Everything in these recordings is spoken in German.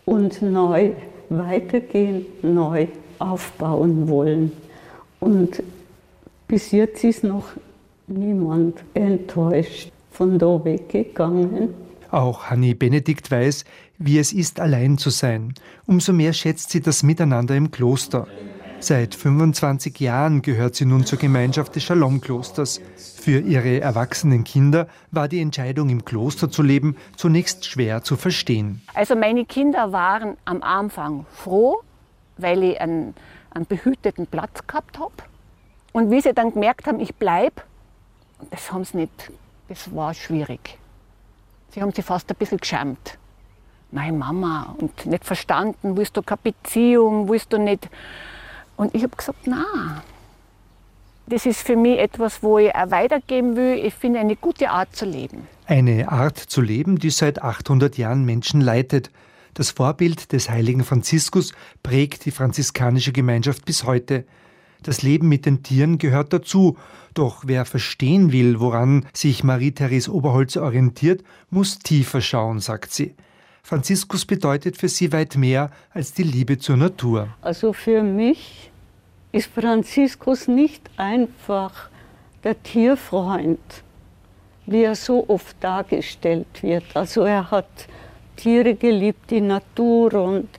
und neu weitergehen, neu aufbauen wollen. Und bis jetzt ist noch niemand enttäuscht von da weggegangen. Auch Hanni Benedikt weiß, wie es ist, allein zu sein. Umso mehr schätzt sie das Miteinander im Kloster. Seit 25 Jahren gehört sie nun zur Gemeinschaft des Shalom-Klosters. Für ihre erwachsenen Kinder war die Entscheidung, im Kloster zu leben, zunächst schwer zu verstehen. Also meine Kinder waren am Anfang froh, weil ich einen behüteten Platz gehabt habe. Und wie sie dann gemerkt haben, ich bleibe, das war schwierig. Sie haben sich fast ein bisschen geschämt. Meine Mama, und nicht verstanden, willst du keine Beziehung, willst du nicht. Und ich habe gesagt, nein. Das ist für mich etwas, wo ich auch weitergeben will. Ich finde eine gute Art zu leben. Eine Art zu leben, die seit 800 Jahren Menschen leitet. Das Vorbild des heiligen Franziskus prägt die franziskanische Gemeinschaft bis heute. Das Leben mit den Tieren gehört dazu. Doch wer verstehen will, woran sich Marie-Therese Oberholzer orientiert, muss tiefer schauen, sagt sie. Franziskus bedeutet für sie weit mehr als die Liebe zur Natur. Also für mich ist Franziskus nicht einfach der Tierfreund, wie er so oft dargestellt wird. Also er hat Tiere geliebt, die Natur und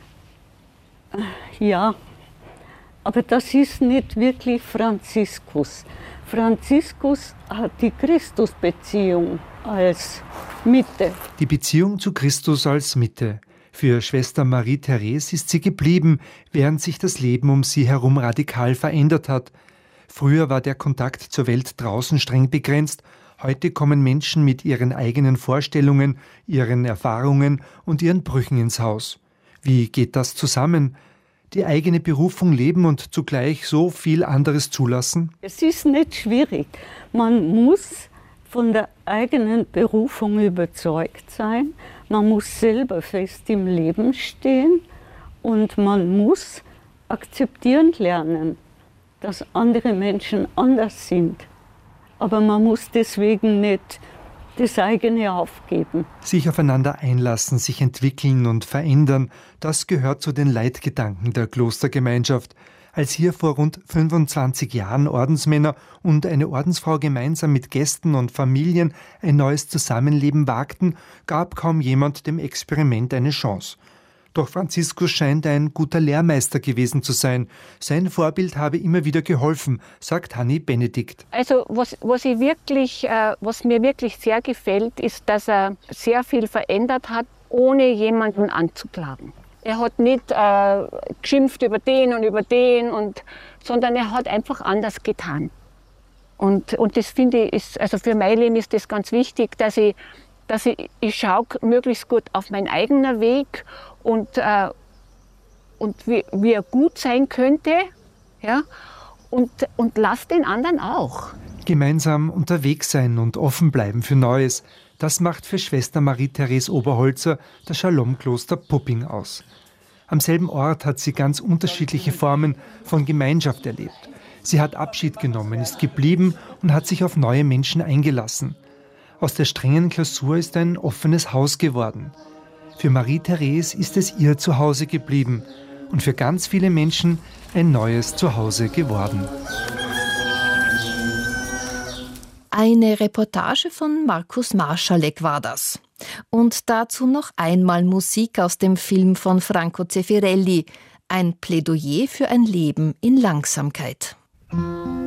ja, aber das ist nicht wirklich Franziskus. Franziskus hat die Christusbeziehung als Mitte. Die Beziehung zu Christus als Mitte. Für Schwester Marie-Therese ist sie geblieben, während sich das Leben um sie herum radikal verändert hat. Früher war der Kontakt zur Welt draußen streng begrenzt. Heute kommen Menschen mit ihren eigenen Vorstellungen, ihren Erfahrungen und ihren Brüchen ins Haus. Wie geht das zusammen? Die eigene Berufung leben und zugleich so viel anderes zulassen? Es ist nicht schwierig. Man muss von der eigenen Berufung überzeugt sein. Man muss selber fest im Leben stehen und man muss akzeptieren lernen, dass andere Menschen anders sind. Aber man muss deswegen nicht das eigene aufgeben. Sich aufeinander einlassen, sich entwickeln und verändern, das gehört zu den Leitgedanken der Klostergemeinschaft. Als hier vor rund 25 Jahren Ordensmänner und eine Ordensfrau gemeinsam mit Gästen und Familien ein neues Zusammenleben wagten, gab kaum jemand dem Experiment eine Chance. Doch Franziskus scheint ein guter Lehrmeister gewesen zu sein. Sein Vorbild habe immer wieder geholfen, sagt Hanni Benedikt. Also was mir wirklich sehr gefällt, ist, dass er sehr viel verändert hat, ohne jemanden anzuklagen. Er hat nicht geschimpft über den, sondern er hat einfach anders getan. Und das finde ich, also für mein Leben ist das ganz wichtig, dass ich schaue möglichst gut auf meinen eigenen Weg und wie er gut sein könnte, ja, und lass den anderen auch. Gemeinsam unterwegs sein und offen bleiben für Neues, das macht für Schwester Marie-Therese Oberholzer das Shalom-Kloster Pupping aus. Am selben Ort hat sie ganz unterschiedliche Formen von Gemeinschaft erlebt. Sie hat Abschied genommen, ist geblieben und hat sich auf neue Menschen eingelassen. Aus der strengen Klausur ist ein offenes Haus geworden. Für Marie-Therese ist es ihr Zuhause geblieben und für ganz viele Menschen ein neues Zuhause geworden. Eine Reportage von Markus Marschalek war das. Und dazu noch einmal Musik aus dem Film von Franco Zeffirelli, ein Plädoyer für ein Leben in Langsamkeit.